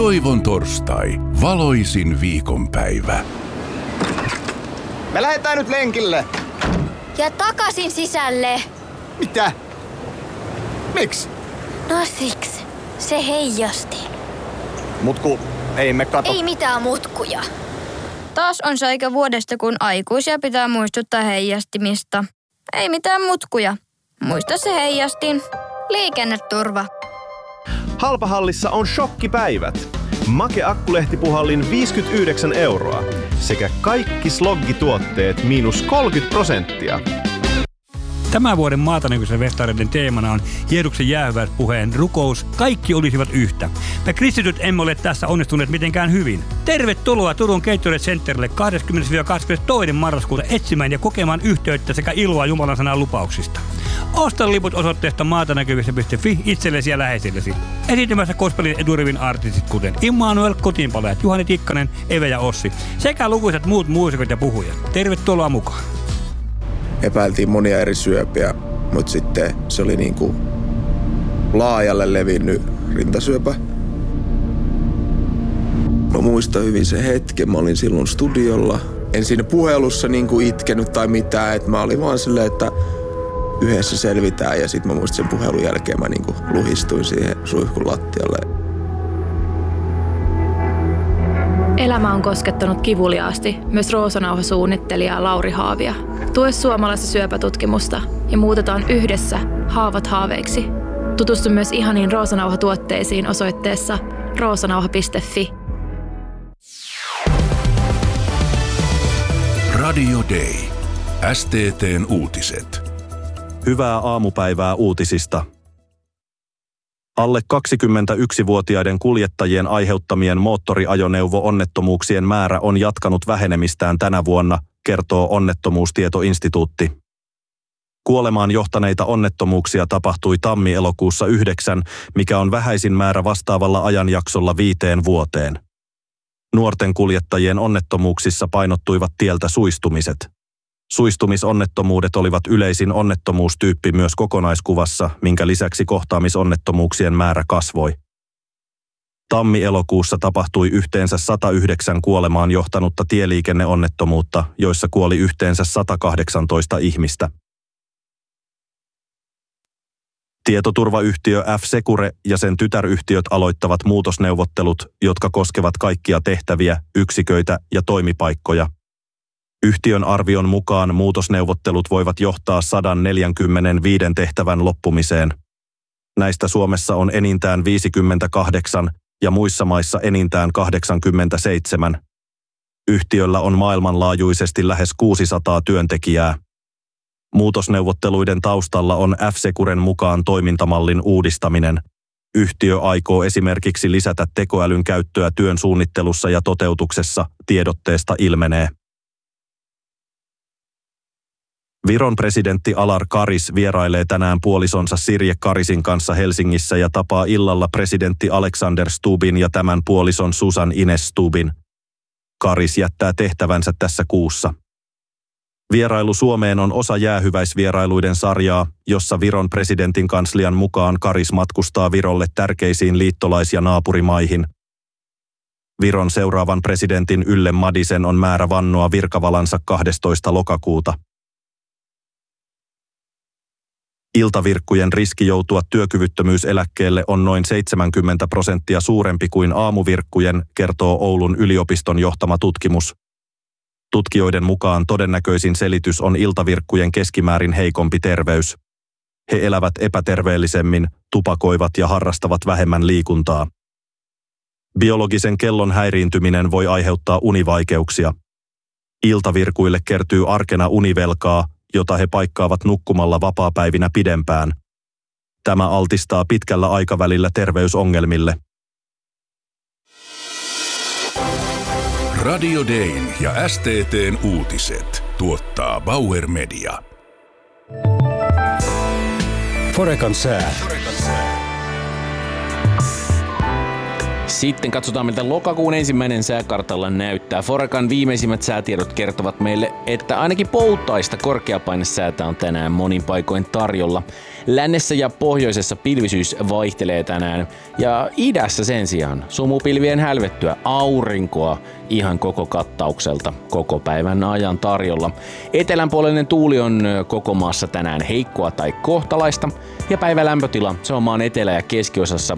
Toivon torstai, valoisin viikonpäivä. Me lähdetään nyt lenkille. Ja takaisin sisälle. Mitä? Miksi? No siksi. Se heijasti. Mutku, ei me kato. Ei mitään mutkuja. Taas on se aika vuodesta, kun aikuisia pitää muistuttaa heijastimista. Ei mitään mutkuja. Muista se heijastin. Liikenneturva. Halpahallissa on shokkipäivät. Make Akkulehtipuhallin 59 € sekä kaikki sloggituotteet -30%. Tämän vuoden Maatanäköisen festareiden teemana on Jeesuksen jäähyväispuheen rukous. Kaikki olisivat yhtä. Me kristityt emme ole tässä onnistuneet mitenkään hyvin. Tervetuloa Turun Gatorade Centerille 20-22. marraskuuta etsimään ja kokemaan yhteyttä sekä iloa Jumalan sanan lupauksista. Osta liput osoitteesta maatanäkyvissä.fi itsellesi ja läheisillesi. Esiintymässä gospelin edurivin artistit kuten Immanuel, Kotiinpalajat, Juhani Tikkanen, Eve ja Ossi sekä lukuisat muut muusikot ja puhujat. Tervetuloa mukaan. Epäiltiin monia eri syöpiä, mutta sitten se oli niinku laajalle levinnyt rintasyöpä. Mä muistan hyvin sen hetken, mä olin silloin studiolla. En siinä puhelussa niinku itkenyt tai mitään, että mä olin vaan silleen, että yhdessä selvitään. Ja sit mä muistan sen puhelun jälkeen mä niinku luhistuin siihen suihkun lattialle. Elämä on koskettanut kivuliaasti myös Roosanauha-suunnittelija Lauri Haavia. Tue suomalaista syöpätutkimusta ja muutetaan yhdessä haavat haaveiksi. Tutustu myös ihaniin Roosanauha-tuotteisiin osoitteessa roosanauha.fi. Radio Day. STT:n uutiset. Hyvää aamupäivää uutisista. Alle 21-vuotiaiden kuljettajien aiheuttamien moottoriajoneuvo-onnettomuuksien määrä on jatkanut vähenemistään tänä vuonna, kertoo Onnettomuustietoinstituutti. Kuolemaan johtaneita onnettomuuksia tapahtui tammi-elokuussa 9, mikä on vähäisin määrä vastaavalla ajanjaksolla 5 vuoteen. Nuorten kuljettajien onnettomuuksissa painottuivat tieltä suistumiset. Suistumisonnettomuudet olivat yleisin onnettomuustyyppi myös kokonaiskuvassa, minkä lisäksi kohtaamisonnettomuuksien määrä kasvoi. Tammi-elokuussa tapahtui yhteensä 109 kuolemaan johtanutta tieliikenneonnettomuutta, joissa kuoli yhteensä 118 ihmistä. Tietoturvayhtiö F-Secure ja sen tytäryhtiöt aloittavat muutosneuvottelut, jotka koskevat kaikkia tehtäviä, yksiköitä ja toimipaikkoja. Yhtiön arvion mukaan muutosneuvottelut voivat johtaa 145 tehtävän loppumiseen. Näistä Suomessa on enintään 58 ja muissa maissa enintään 87. Yhtiöllä on maailmanlaajuisesti lähes 600 työntekijää. Muutosneuvotteluiden taustalla on F-Securen mukaan toimintamallin uudistaminen. Yhtiö aikoo esimerkiksi lisätä tekoälyn käyttöä työn suunnittelussa ja toteutuksessa, tiedotteesta ilmenee. Viron presidentti Alar Karis vierailee tänään puolisonsa Sirje Karisin kanssa Helsingissä ja tapaa illalla presidentti Alexander Stubbin ja tämän puolison Susan Ines Stubbin. Karis jättää tehtävänsä tässä kuussa. Vierailu Suomeen on osa jäähyväisvierailuiden sarjaa, jossa Viron presidentin kanslian mukaan Karis matkustaa Virolle tärkeisiin liittolais- ja naapurimaihin. Viron seuraavan presidentin Yle Madisen on määrä vannoa virkavalansa 12. lokakuuta. Iltavirkkujen riski joutua työkyvyttömyyseläkkeelle on noin 70% suurempi kuin aamuvirkkujen, kertoo Oulun yliopiston johtama tutkimus. Tutkijoiden mukaan todennäköisin selitys on iltavirkkujen keskimäärin heikompi terveys. He elävät epäterveellisemmin, tupakoivat ja harrastavat vähemmän liikuntaa. Biologisen kellon häiriintyminen voi aiheuttaa univaikeuksia. Iltavirkuille kertyy arkena univelkaa, jota he paikkaavat nukkumalla vapaapäivinä pidempään. Tämä altistaa pitkällä aikavälillä terveysongelmille. Radio Dayn ja STT:n uutiset tuottaa Bauer Media. Forecan sää. Sitten katsotaan, miltä lokakuun ensimmäinen sääkartalla näyttää. Forecan viimeisimmät säätiedot kertovat meille, että ainakin poutaista korkeapainesäätä on tänään monin paikoin tarjolla. Lännessä ja pohjoisessa pilvisyys vaihtelee tänään ja idässä sen sijaan sumupilvien hälvettyä aurinkoa ihan koko kattaukselta koko päivän ajan tarjolla. Etelänpuolinen tuuli on koko maassa tänään heikkoa tai kohtalaista ja päivän lämpötila se on maan etelä- ja keskiosassa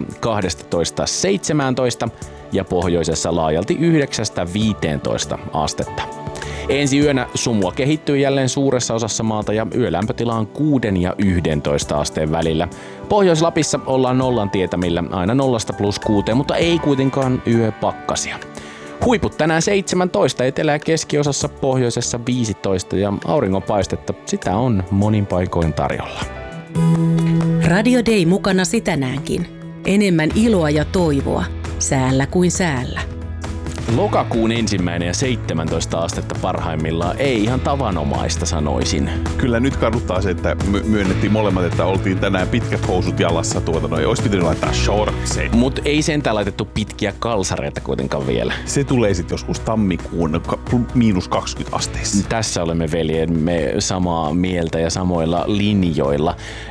12–17 ja pohjoisessa laajalti 9–15 astetta. Ensi yönä sumua kehittyy jälleen suuressa osassa maata ja yölämpötila on 6 ja 11 asteen välillä. Pohjois-Lapissa ollaan nollan tietämillä aina 0–6, mutta ei kuitenkaan yöpakkasia. Huiput tänään 17, etelä- ja keskiosassa, pohjoisessa 15 ja auringonpaistetta sitä on monin paikoin tarjolla. Radio Day mukanasi tänäänkin. Enemmän iloa ja toivoa, säällä kuin säällä. Lokakuun 1. ja 17 astetta parhaimmillaan ei ihan tavanomaista, sanoisin. Kyllä nyt kaduttaa se, että myönnettiin molemmat, että oltiin tänään pitkät housut jalassa olisi pitänyt laittaa shortseja. Mut ei sentään laitettu pitkiä kalsareita kuitenkaan vielä. Se tulee sitten joskus tammikuun -20 asteissa. Tässä olemme veljemme samaa mieltä ja samoilla linjoilla.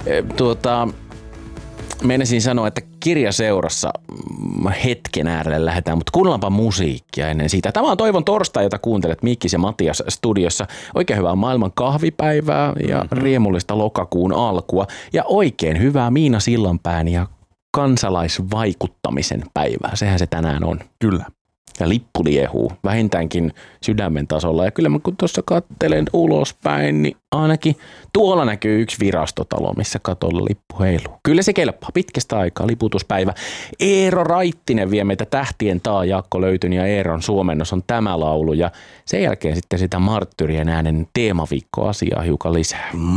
Meinasin sanoa, että kirjaseurassa hetken äärelle lähdetään, mutta kuunnellaanpa musiikkia ennen sitä. Tämä on Toivon torstai, jota kuuntelet Mikkis ja Matias studiossa. Oikein hyvää maailman kahvipäivää ja riemullista lokakuun alkua. Ja oikein hyvää Miina Sillanpään ja kansalaisvaikuttamisen päivää. Sehän se tänään on. Kyllä. Ja lippu liehuu vähintäänkin sydämen tasolla. Ja kyllä mä kun tuossa katselen ulospäin, niin ainakin tuolla näkyy yksi virastotalo, missä katolla lippu heiluu. Kyllä se kelpaa. Pitkästä aikaa liputuspäivä. Eero Raittinen vie meitä tähtien Jaakko Löytyn ja Eeron suomennos on tämä laulu. Ja sen jälkeen sitten sitä Marttyrien äänen teemaviikkoasiaa hiukan lisää.